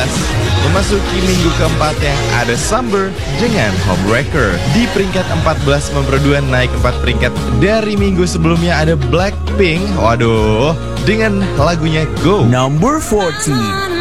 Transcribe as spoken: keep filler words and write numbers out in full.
belas. Memasuki minggu keempatnya ada Summer dengan Homewrecker. Di peringkat empat belas memper dua naik empat peringkat dari minggu sebelumnya ada Blackpink. Waduh, dengan lagunya Go. Number fourteen.